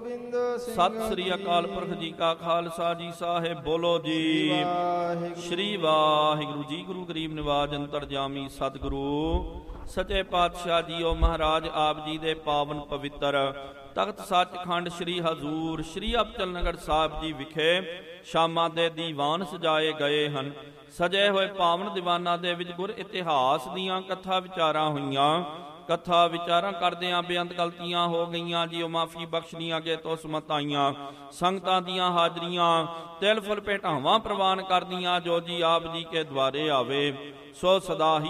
ਗੋਬਿੰਦ ਸਿੰਘ ਸਤਿ ਸ੍ਰੀ ਅਕਾਲ ਪੁਰਖ ਜੀ ਕਾ ਖਾਲਸਾ ਜੀ ਸਾਹਿਬ ਬੋਲੋ ਜੀ। ਸ਼੍ਰੀ ਵਾਹਿਗੁਰੂ ਜੀ। ਗੁਰੂ ਗਰੀਬ ਨਿਵਾਜ ਅੰਤਰਜਾਮੀ ਸਤਿਗੁਰੂ ਸੱਚੇ ਪਾਤਸ਼ਾਹ ਜੀਓ ਮਹਾਰਾਜ ਆਪ ਜੀ ਦੇ ਪਾਵਨ ਪਵਿੱਤਰ ਤਖਤ ਸੱਚਖੰਡ ਸ੍ਰੀ ਹਜ਼ੂਰ ਸ੍ਰੀ ਅਬਚਲ ਨਗਰ ਸਾਹਿਬ ਜੀ ਵਿਖੇ ਸ਼ਾਮਾਂ ਦੇ ਦੀਵਾਨ ਸਜਾਏ ਗਏ ਹਨ। ਸਜੇ ਹੋਏ ਪਾਵਨ ਦੀਵਾਨਾਂ ਦੇ ਵਿੱਚ ਗੁਰ ਇਤਿਹਾਸ ਦੀਆਂ ਕਥਾ ਵਿਚਾਰਾਂ ਹੋਈਆਂ। ਕਥਾ ਵਿਚਾਰਾਂ ਕਰਦਿਆਂ ਬੇਅੰਤ ਗਲਤੀਆਂ ਹੋ ਗਈਆਂ ਜੀ, ਉਹ ਮਾਫੀ ਬਖਸ਼ਣੀਆਂ ਅੱਗੇ ਤੋਂ ਸਮਤਾਈਆਂ। ਸੰਗਤਾਂ ਦੀਆਂ ਹਾਜ਼ਰੀਆਂ ਤਿਲ ਫੁੱਲ ਭੇਟਾਵਾਂ ਪ੍ਰਵਾਨ ਕਰਦੀਆਂ ਜੋ ਜੀ ਆਪ ਜੀ ਕੇ ਦੁਆਰੇ ਆਵੇ। ਸੋ ਸਦਾ ਹੀ